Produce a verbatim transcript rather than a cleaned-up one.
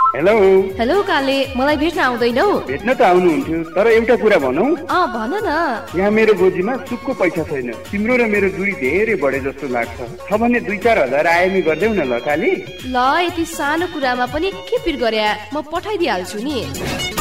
Hello hello काले, मलाई भेट्न आउँदैनौ? भेट्न त आउनुहुन्थ्यो, तर एउटा कुरा भनौ। अँ भन न। यहाँ मेरो गोजीमा सुक्को पैसा छैन। तिम्रो र मेरो दूरी धेरै बढे जस्तो लाग्छ। छ भने दुई चार हजार आयामी गर्देऊ न ल काली। ल यति सानो कुरामा पनि के पिर गर्या, म पठाइदिइहाल्छु नि।